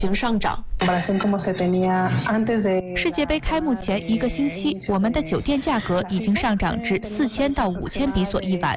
经上涨。 世界杯开幕前1个星期，我们的酒店价格已经上涨至4000到5000比索一晚。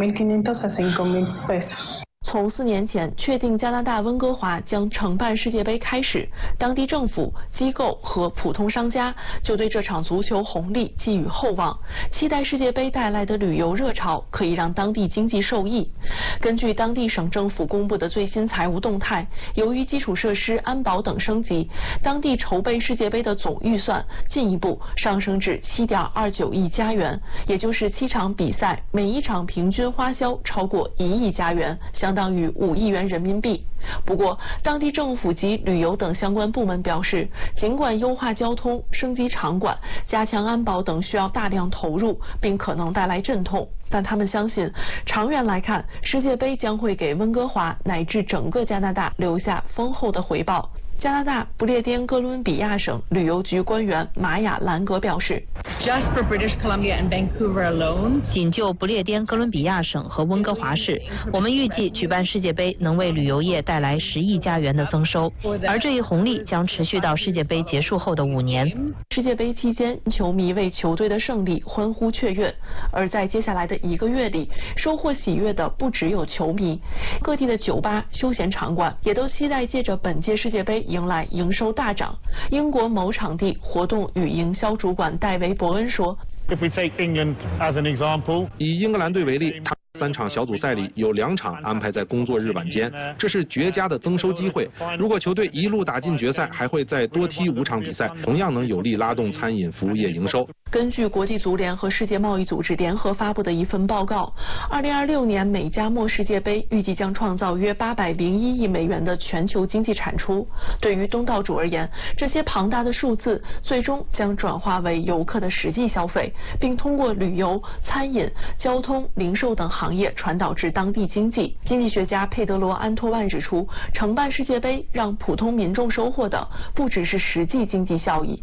从4年前确定加拿大温哥华将承办世界杯开始，当地政府、机构和普通商家就对这场足球红利寄予厚望，期待世界杯带来的旅游热潮可以让当地经济受益。根据当地省政府公布的最新财务动态，由于基础设施、安保等升级，当地筹备世界杯的总预算进一步上升至7.29亿加元，也就是7场比赛每一场平均花销超过1亿加元，相当于5亿元人民币。不过，当地政府及旅游等相关部门表示，尽管优化交通、升级场馆、加强安保等需要大量投入，并可能带来阵痛，但他们相信，长远来看，世界杯将会给温哥华乃至整个加拿大留下丰厚的回报。加拿大不列颠哥伦比亚省旅游局官员玛雅·兰格表示， Just for British Columbia and Vancouver alone， 仅就不列颠哥伦比亚省和温哥华市，我们预计举办世界杯能为旅游业带来10亿加元的增收，而这一红利将持续到世界杯结束后的5年。 世界杯期间，球迷为球队的胜利欢呼雀跃，而在接下来的1个月里，收获喜悦的不只有球迷，各地的酒吧、休闲场馆也都期待借着本届世界杯迎来营收大涨。英国某场地活动与营销主管戴维·伯恩说， If we take England as an example， 以英格兰队为例， 3场小组赛里有2场安排在工作日晚间，这是绝佳的增收机会。如果球队一路打进决赛，还会再多踢5场比赛，同样能有力拉动餐饮服务业营收。 根据国际足联和世界贸易组织联合发布的一份报告，2026年美加墨世界杯预计将创造约801亿美元的全球经济产出。对于东道主而言，这些庞大的数字最终将转化为游客的实际消费，并通过旅游、餐饮、交通、零售等行业传导至当地经济。经济学家佩德罗·安托万指出，承办世界杯让普通民众收获的不只是实际经济效益。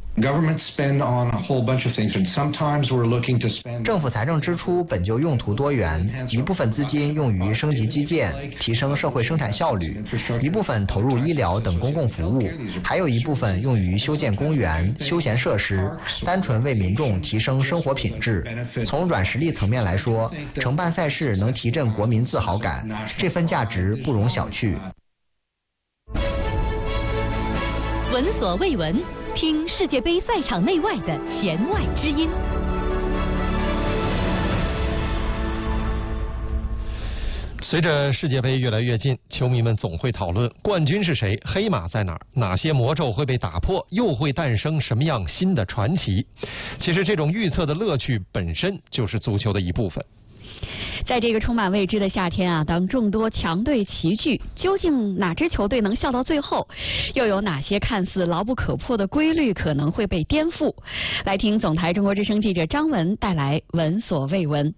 政府财政支出本就用途多元，一部分资金用于升级基建，提升社会生产效率，一部分投入医疗等公共服务，还有一部分用于修建公园、休闲设施，单纯为民众提升生活品质。从软实力层面来说，承办赛事能提振国民自豪感，这份价值不容小觑。 闻所未闻，听世界杯赛场内外的弦外之音。 随着世界杯越来越近，球迷们总会讨论冠军是谁，黑马在哪儿，哪些魔咒会被打破，又会诞生什么样新的传奇。其实这种预测的乐趣本身就是足球的一部分。 在这个充满未知的夏天啊，当众多强队齐聚，究竟哪支球队能笑到最后？又有哪些看似牢不可破的规律可能会被颠覆？来听总台中国之声记者张文带来闻所未闻。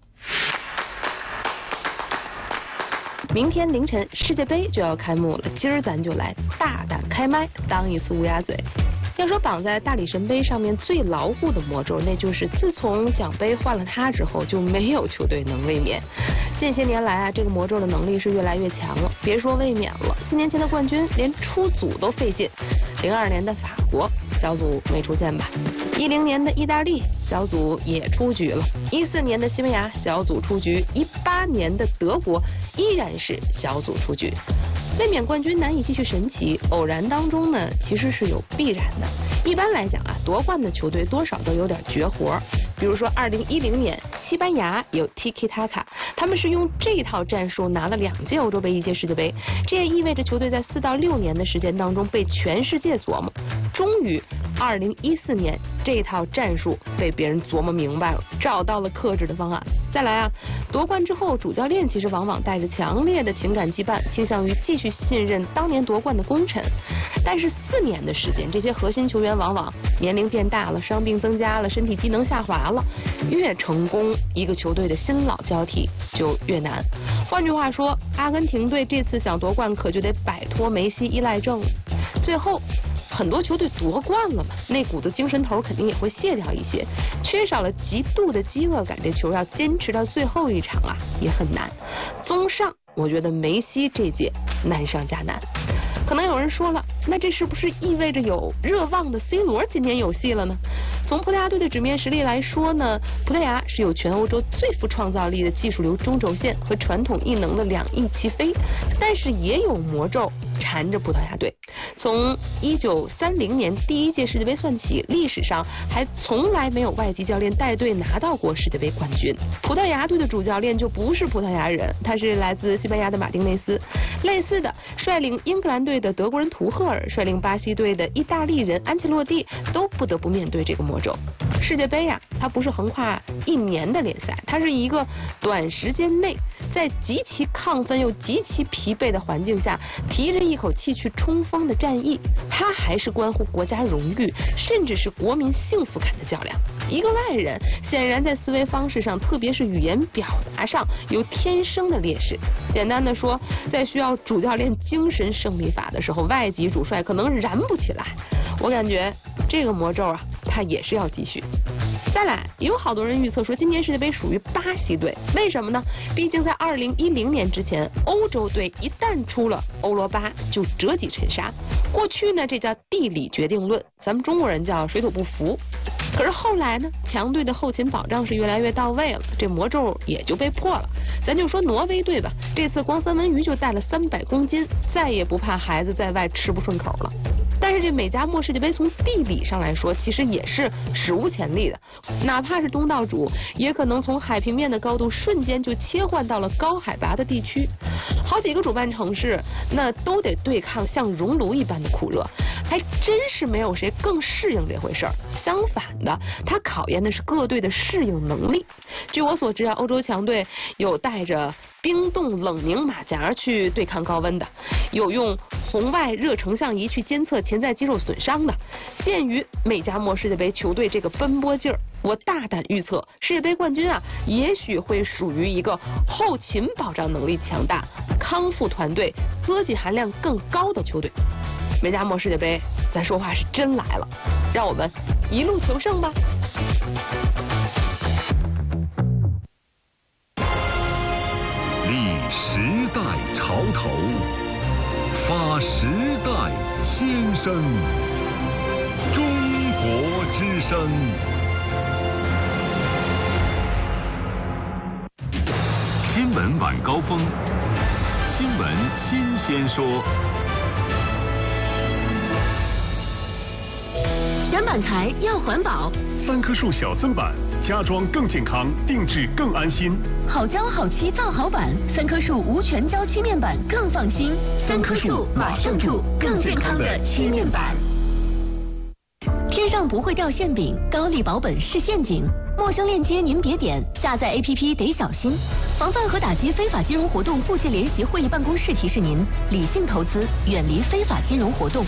明天凌晨世界杯就要开幕了，今儿咱就来大胆开麦，当一次乌鸦嘴。要说绑在大力神杯上面最牢固的魔咒，那就是自从奖杯换了它之后，就没有球队能卫冕。近些年来啊，这个魔咒的能力是越来越强了。别说卫冕了，4年前的冠军连出组都费劲。02年的法国小组没出现吧？10年的意大利小组也出局了，14年的西班牙小组出局，18年的德国依然是小组出局。卫冕冠军难以继续神奇，偶然当中呢，其实是有必然的。一般来讲啊，夺冠的球队多少都有点绝活，比如说2010年西班牙有 Tiki Taka， 他们是用这套战术拿了2届欧洲杯、1届世界杯，这也意味着球队在4到6年的时间当中被全世界琢磨。终于2014年这套战术被别人琢磨明白了，找到了克制的方案。再来啊，夺冠之后主教练其实往往带着强烈的情感羁绊，倾向于继续信任当年夺冠的功臣。但是4年的时间，这些核心球员往往年龄变大了，伤病增加了，身体机能下滑了，越成功，一个球队的新老交替就越难。换句话说，阿根廷队这次想夺冠可就得摆脱梅西依赖症了。最后很多球队夺冠了嘛，那股子精神头肯定也会卸掉一些，缺少了极度的饥饿感，这球要坚持到最后一场啊也很难。综上，我觉得梅西这届难上加难。 可能有人说了，那这是不是意味着有热望的 C 罗今年有戏了呢？从葡萄牙队的纸面实力来说呢，葡萄牙是有全欧洲最富创造力的技术流中轴线和传统异能的两翼齐飞，但是也有魔咒缠着葡萄牙队。从1930年第一届世界杯算起，历史上还从来没有外籍教练带队拿到过世界杯冠军。葡萄牙队的主教练就不是葡萄牙人，他是来自西班牙的马丁内斯。类似的，率领英格兰队的德国人图赫尔，率领巴西队的意大利人安切洛蒂，都不得不面对这个魔咒。世界杯呀，它不是横跨1年的联赛，它是一个短时间内在极其亢奋又极其疲惫的环境下，提着一口气去冲锋的战役，它还是关乎国家荣誉，甚至是国民幸福感的较量。一个外人显然在思维方式上，特别是语言表达上有天生的劣势。简单的说，在需要主教练精神胜利法的时候，外籍主帅可能燃不起来。我感觉这个魔咒啊，它也是要继续。再来，也有好多人预测说今年世界杯属于巴西队，为什么呢？毕竟在2010年之前，欧洲队一旦出了欧罗巴就折戟沉沙。过去呢，这叫地理决定论，咱们中国人叫水土不服。可是后来呢，强队的后勤保障是越来越到位了，这魔咒也就被破了。咱就说挪威队吧，这次光三文鱼就带了300公斤，再也不怕孩子在外吃不顺口了。但是这美加墨世界杯从地理上来说，其实也是史无前例的。哪怕是东道主，也可能从海平面的高度瞬间就切换到了高海拔的地区。好几个主办城市，那都得对抗像熔炉一般的酷热，还真是没有谁更适应这回事儿。相反的，它考验的是各队的适应能力。据我所知啊，欧洲强队有带着冰冻冷凝马甲去对抗高温的，有用红外热成像仪去监测潜在肌肉损伤的。鉴于美加墨世界杯球队这个奔波劲儿，我大胆预测，世界杯冠军啊，也许会属于一个后勤保障能力强大、康复团队科技含量更高的球队。美加墨世界杯，咱说话是真来了，让我们一路求胜吧。 立时代潮头，发时代先声，中国之声。新闻晚高峰，新闻新鲜说。 选板材要环保 ，3棵树小森板，家装更健康，定制更安心。 好胶好漆造好板，3棵树无全胶漆面板更放心。3棵树马上住更健康的漆面板。天上不会掉馅饼，高丽保本是陷阱。陌生链接您别点，下载 APP 得小心。防范和打击非法金融活动部际联席会议办公室提示您：理性投资，远离非法金融活动。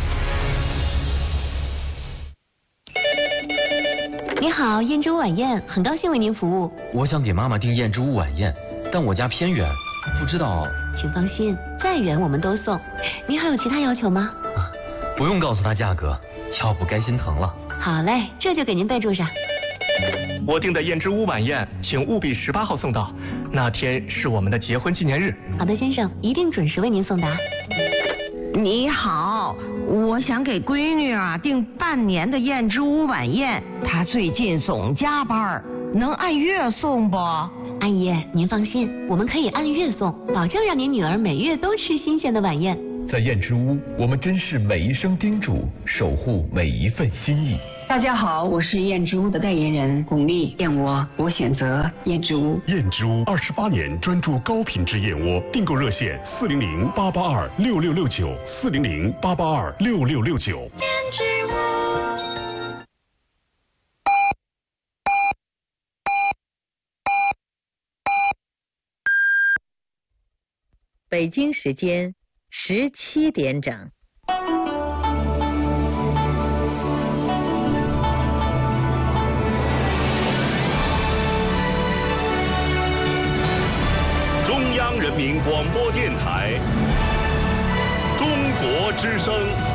你好，燕之屋晚宴，很高兴为您服务。 我想给妈妈订燕之屋晚宴，但我家偏远，不知道。 请放心，再远我们都送。您还有其他要求吗？ 不用告诉她价格，要不该心疼了。 好嘞，这就给您备注上。 我订的燕之屋晚宴，请务必18号送到，那天是我们的结婚纪念日。 好的，先生，一定准时为您送达。 你好，我想给闺女订半年的燕之屋晚宴，她最近总加班，能按月送不？ 阿姨，您放心，我们可以按月送，保证让您女儿每月都吃新鲜的晚宴。 在燕之屋，我们珍视每一声叮嘱，守护每一份心意。 大家好，我是燕之屋的代言人巩俐，燕窝我选择燕之屋。 燕之屋28年专注高品质燕窝，订购热线400-882-6669，400-882-6669。 燕之屋。 北京时间17点整。 中央人民广播电台，中国之声。